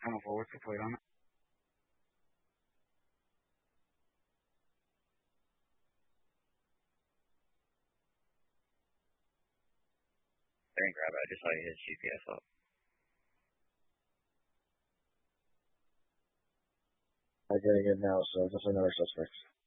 coming forward for plate on it. I didn't grab it. I just saw you hit GPS up. I'm getting it now, so just another suspect.